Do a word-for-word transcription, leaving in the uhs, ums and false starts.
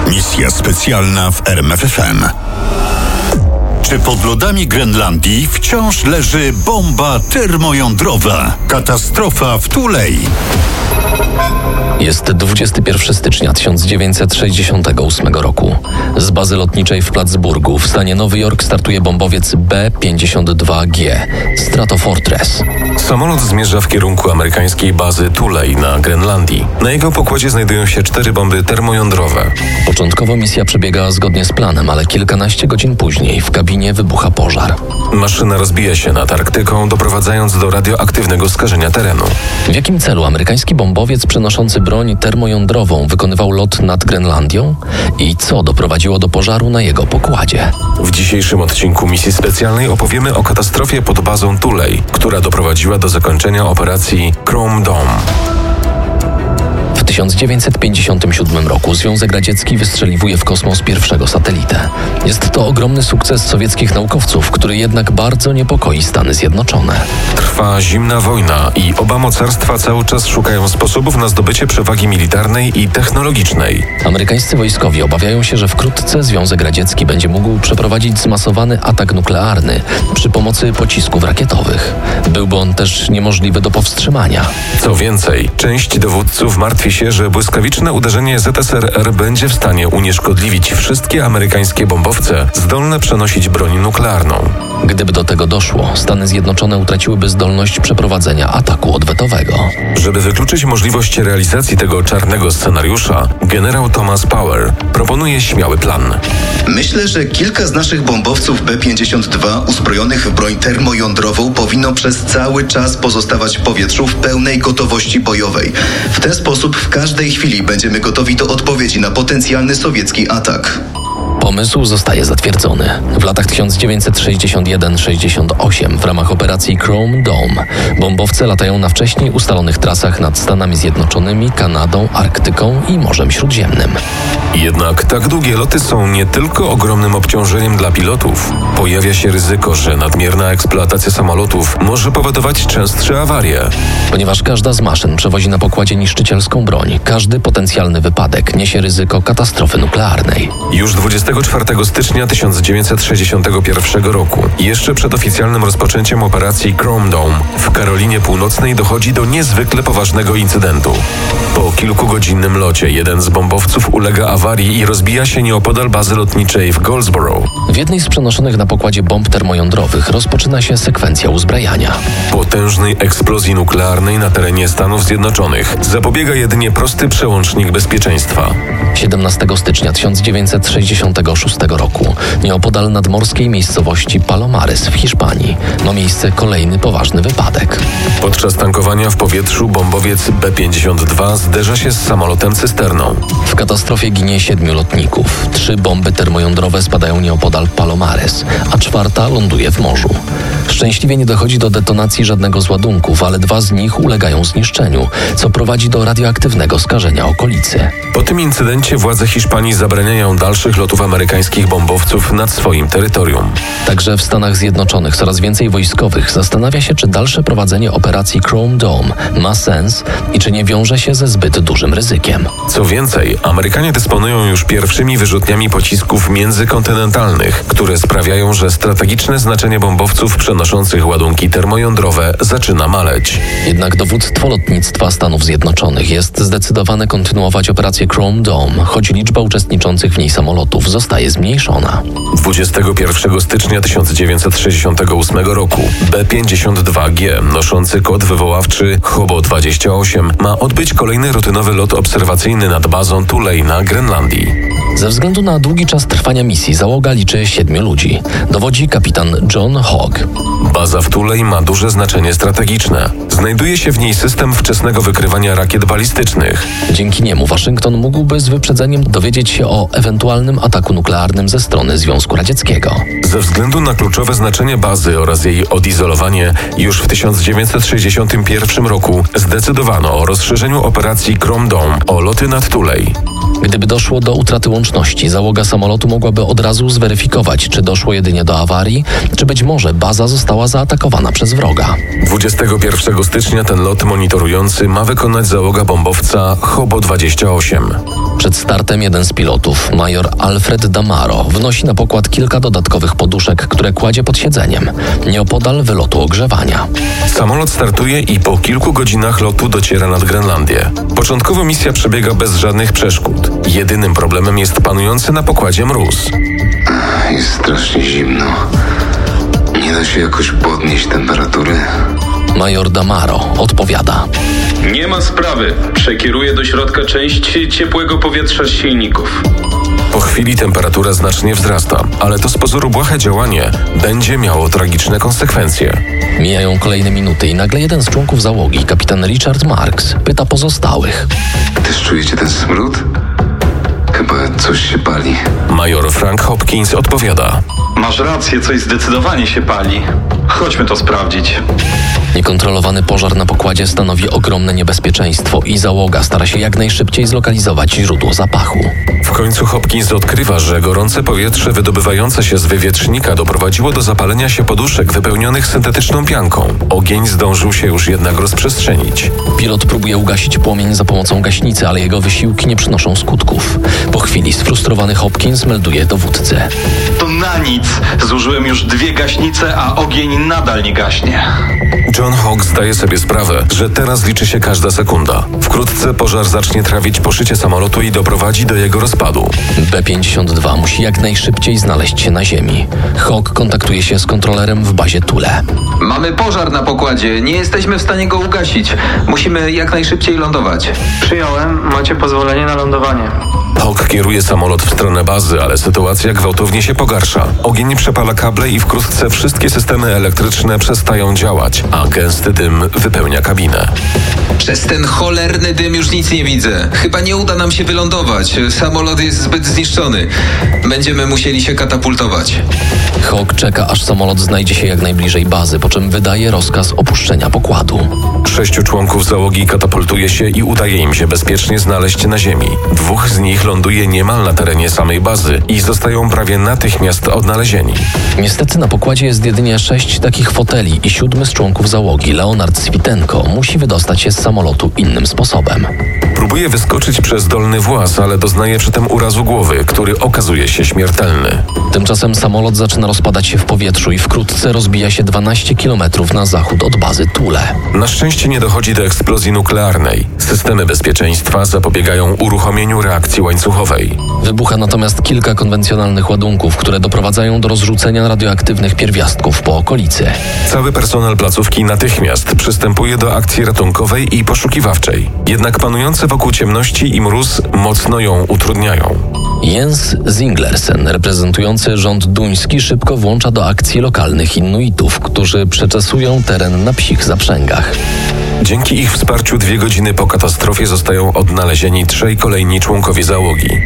Misja specjalna w R M F F M. Czy pod lodami Grenlandii wciąż leży bomba termojądrowa? Katastrofa w Tulej. Jest dwudziestego pierwszego stycznia tysiąc dziewięćset sześćdziesiątego ósmego roku. Z bazy lotniczej w Plattsburghu w stanie Nowy Jork startuje bombowiec B pięćdziesiąt dwa G Stratofortress. Samolot zmierza w kierunku amerykańskiej bazy Tulej na Grenlandii. Na jego pokładzie znajdują się cztery bomby termojądrowe. Początkowo misja przebiega zgodnie z planem, ale kilkanaście godzin później w kabinie wybucha pożar. Maszyna rozbija się nad Arktyką, doprowadzając do radioaktywnego skażenia terenu. W jakim celu amerykański bombowiec przenoszący broń termojądrową wykonywał lot nad Grenlandią? I co doprowadziło do pożaru na jego pokładzie? W dzisiejszym odcinku misji specjalnej opowiemy o katastrofie pod bazą Tulej, która doprowadziła do zakończenia operacji Chrome Dome. W tysiąc dziewięćset pięćdziesiątym siódmym roku Związek Radziecki wystrzeliwuje w kosmos pierwszego satelitę. Jest to ogromny sukces sowieckich naukowców, który jednak bardzo niepokoi Stany Zjednoczone. Trwa zimna wojna i oba mocarstwa cały czas szukają sposobów na zdobycie przewagi militarnej i technologicznej. Amerykańscy wojskowi obawiają się, że wkrótce Związek Radziecki będzie mógł przeprowadzić zmasowany atak nuklearny przy pomocy pocisków rakietowych. Byłby on też niemożliwy do powstrzymania. Co więcej, część dowódców martwi się, że błyskawiczne uderzenie Z S R R będzie w stanie unieszkodliwić wszystkie amerykańskie bombowce zdolne przenosić broń nuklearną. Gdyby do tego doszło, Stany Zjednoczone utraciłyby zdolność przeprowadzenia ataku odwetowego. Żeby wykluczyć możliwość realizacji tego czarnego scenariusza, generał Thomas Power proponuje śmiały plan. Myślę, że kilka z naszych bombowców B pięćdziesiąt dwa uzbrojonych w broń termojądrową powinno przez cały czas pozostawać w powietrzu w pełnej gotowości bojowej. W ten sposób w każdej chwili będziemy gotowi do odpowiedzi na potencjalny sowiecki atak. Pomysł zostaje zatwierdzony. W latach tysiąc dziewięćset sześćdziesiąt jeden sześćdziesiąt osiem w ramach operacji Chrome Dome bombowce latają na wcześniej ustalonych trasach nad Stanami Zjednoczonymi, Kanadą, Arktyką i Morzem Śródziemnym. Jednak tak długie loty są nie tylko ogromnym obciążeniem dla pilotów. Pojawia się ryzyko, że nadmierna eksploatacja samolotów może powodować częstsze awarie. Ponieważ każda z maszyn przewozi na pokładzie niszczycielską broń, każdy potencjalny wypadek niesie ryzyko katastrofy nuklearnej. Już dwudziestego czwartego stycznia tysiąc dziewięćset sześćdziesiątego pierwszego roku, jeszcze przed oficjalnym rozpoczęciem operacji Chrome Dome, w Karolinie Północnej dochodzi do niezwykle poważnego incydentu. Po kilkugodzinnym locie jeden z bombowców ulega awarii i rozbija się nieopodal bazy lotniczej w Goldsboro. W jednej z przenoszonych na pokładzie bomb termojądrowych rozpoczyna się sekwencja uzbrajania. Potężnej eksplozji nuklearnej na terenie Stanów Zjednoczonych zapobiega jedynie prosty przełącznik bezpieczeństwa. siedemnastego stycznia tysiąc dziewięćset sześćdziesiątego szóstego roku nieopodal nadmorskiej miejscowości Palomares w Hiszpanii ma miejsce kolejny poważny wypadek. Podczas tankowania w powietrzu bombowiec B pięćdziesiąt dwa zderza się z samolotem cysterną. W katastrofie ginie siedmiu lotników. Trzy bomby termojądrowe spadają nieopodal Palomares, a czwarta ląduje w morzu. Szczęśliwie nie dochodzi do detonacji żadnego z ładunków, ale dwa z nich ulegają zniszczeniu, co prowadzi do radioaktywnego skażenia okolicy. Po tym incydencie władze Hiszpanii zabraniają dalszych lotów amerykańskich bombowców nad swoim terytorium. Także w Stanach Zjednoczonych coraz więcej wojskowych zastanawia się, czy dalsze prowadzenie operacji Chrome Dome ma sens i czy nie wiąże się ze zbyt dużym ryzykiem. Co więcej, Amerykanie dysponują już pierwszymi wyrzutniami pocisków międzykontynentalnych, które sprawiają, że strategiczne znaczenie bombowców przenoszących ładunki termojądrowe zaczyna maleć. Jednak dowództwo lotnictwa Stanów Zjednoczonych jest zdecydowane kontynuować operację Chrome Dome, choć liczba uczestniczących w niej samolotów zostaje zmniejszona. dwudziestego pierwszego stycznia tysiąc dziewięćset sześćdziesiątego ósmego roku B pięćdziesiąt dwa G, noszący kod wywoławczy Hobo dwadzieścia osiem, ma odbyć kolejny rutynowy lot obserwacyjny nad bazą Tulej na Grenlandii. Ze względu na długi czas trwania misji załoga liczy siedmiu ludzi. Dowodzi kapitan John Hogg. Baza w Tulej ma duże znaczenie strategiczne. Znajduje się w niej system wczesnego wykrywania rakiet balistycznych. Dzięki niemu Waszyngton mógłby z wyprzedzeniem dowiedzieć się o ewentualnym ataku nuklearnym ze strony Związku Radzieckiego. Ze względu na kluczowe znaczenie bazy oraz jej odizolowanie, już w tysiąc dziewięćset sześćdziesiątym pierwszym roku zdecydowano o rozszerzeniu operacji Chrome Dome o loty nad Tulej. Gdy Gdyby doszło do utraty łączności, załoga samolotu mogłaby od razu zweryfikować, czy doszło jedynie do awarii, czy być może baza została zaatakowana przez wroga. dwudziestego pierwszego stycznia ten lot monitorujący ma wykonać załoga bombowca Hobo dwadzieścia osiem. Przed startem jeden z pilotów, major Alfred Damaro, wnosi na pokład kilka dodatkowych poduszek, które kładzie pod siedzeniem, nieopodal wylotu ogrzewania. Samolot startuje i po kilku godzinach lotu dociera nad Grenlandię. Początkowo misja przebiega bez żadnych przeszkód. Jedynym problemem jest panujący na pokładzie mróz. Jest strasznie zimno. Nie da się jakoś podnieść temperatury? Major Damaro odpowiada. Nie ma sprawy. Przekieruję do środka część ciepłego powietrza z silników. Po chwili temperatura znacznie wzrasta, ale to z pozoru błahe działanie będzie miało tragiczne konsekwencje. Mijają kolejne minuty i nagle jeden z członków załogi, kapitan Richard Marks, pyta pozostałych. Też czujecie ten smród? Chyba coś się pali. Major Frank Hopkins odpowiada. Masz rację, coś zdecydowanie się pali. Chodźmy to sprawdzić. Niekontrolowany pożar na pokładzie stanowi ogromne niebezpieczeństwo i załoga stara się jak najszybciej zlokalizować źródło zapachu. W końcu Hopkins odkrywa, że gorące powietrze wydobywające się z wywietrznika doprowadziło do zapalenia się poduszek wypełnionych syntetyczną pianką. Ogień zdążył się już jednak rozprzestrzenić. Pilot próbuje ugasić płomień za pomocą gaśnicy, ale jego wysiłki nie przynoszą skutków. Po chwili sfrustrowany Hopkins melduje dowódcę. To na nic. Zużyłem już dwie gaśnice, a ogień nadal nie gaśnie. John Hawk zdaje sobie sprawę, że teraz liczy się każda sekunda. Wkrótce pożar zacznie trawić poszycie samolotu i doprowadzi do jego rozpadu. B pięćdziesiąt dwa musi jak najszybciej znaleźć się na ziemi. Hawk kontaktuje się z kontrolerem w bazie Thule. Mamy pożar na pokładzie, nie jesteśmy w stanie go ugasić. Musimy jak najszybciej lądować. Przyjąłem, macie pozwolenie na lądowanie. Hawk kieruje samolot w stronę bazy, ale sytuacja gwałtownie się pogarsza. Ogień przepala kable i wkrótce wszystkie systemy elektryczne przestają działać, a gęsty dym wypełnia kabinę. Przez ten cholerny dym już nic nie widzę. Chyba nie uda nam się wylądować. Samolot jest zbyt zniszczony. Będziemy musieli się katapultować. Hawk czeka, aż samolot znajdzie się jak najbliżej bazy, po czym wydaje rozkaz opuszczenia pokładu. Sześciu członków załogi katapultuje się i udaje im się bezpiecznie znaleźć na ziemi. Dwóch z nich ląduje niemal na terenie samej bazy i zostają prawie natychmiast odnalezieni. Niestety na pokładzie jest jedynie sześć takich foteli i siódmy z członków załogi, Leonard Switenko, musi wydostać się z samolotu innym sposobem. Próbuje wyskoczyć przez dolny właz, ale doznaje przy tym urazu głowy, który okazuje się śmiertelny. Tymczasem samolot zaczyna rozpadać się w powietrzu i wkrótce rozbija się dwanaście kilometrów na zachód od bazy Thule. Na szczęście nie dochodzi do eksplozji nuklearnej. Systemy bezpieczeństwa zapobiegają uruchomieniu reakcji łańcuchowej. Wybucha natomiast kilka konwencjonalnych ładunków, które doprowadzają do rozrzucenia radioaktywnych pierwiastków po okolicy. Cały personel placówki natychmiast przystępuje do akcji ratunkowej i poszukiwawczej. Jednak panujące wokół ciemności i mróz mocno ją utrudniają. Jens Zinglersen, reprezentujący rząd duński, szybko włącza do akcji lokalnych Inuitów, którzy przeczesują teren na psich zaprzęgach. Dzięki ich wsparciu dwie godziny po katastrofie zostają odnalezieni trzej kolejni członkowie załogi.